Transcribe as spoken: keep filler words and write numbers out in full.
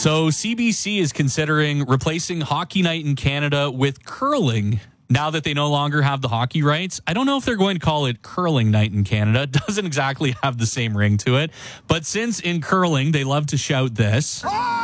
So C B C is considering replacing Hockey Night in Canada with curling now that they no longer have the hockey rights. I don't know if they're going to call it Curling Night in Canada. It doesn't exactly have the same ring to it. But since in curling, they love to shout this.